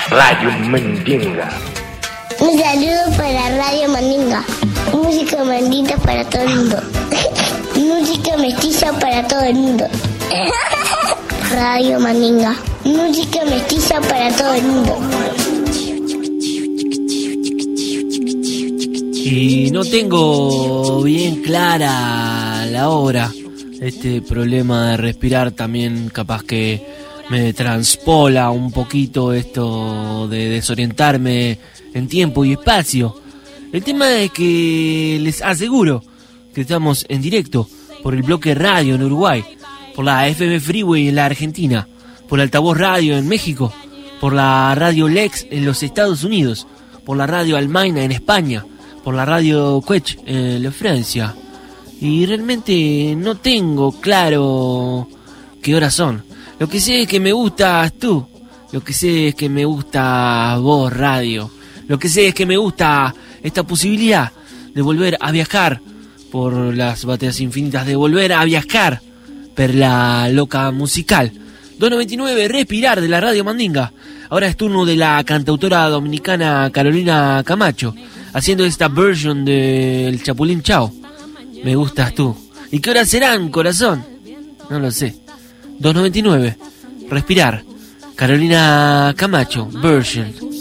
Radio Mandinga. Un saludo para Radio Mandinga. Música mandinga para todo el mundo. Música mestiza para todo el mundo. Radio Mandinga. Música mestiza para todo el mundo. Y no tengo bien clara la hora. Este problema de respirar también capaz que me transpola un poquito esto de desorientarme en tiempo y espacio. El tema es que les aseguro que estamos en directo por el bloque radio en Uruguay, por la FM Freeway en la Argentina, por la altavoz radio en México, por la radio Lex en los Estados Unidos, por la radio Almaina en España, por la radio Quech en la Francia. Y realmente no tengo claro qué horas son. Lo que sé es que me gustas tú. Lo que sé es que me gusta vos, radio. Lo que sé es que me gusta esta posibilidad de volver a viajar por las bateas infinitas, de volver a viajar per la loca musical. 299, respirar de la Radio Mandinga. Ahora es turno de la cantautora dominicana Carolina Camacho, haciendo esta version del Chapulín Chao. Me gustas tú. ¿Y qué horas serán, corazón? No lo sé. 299, respirar. Carolina Camacho, version.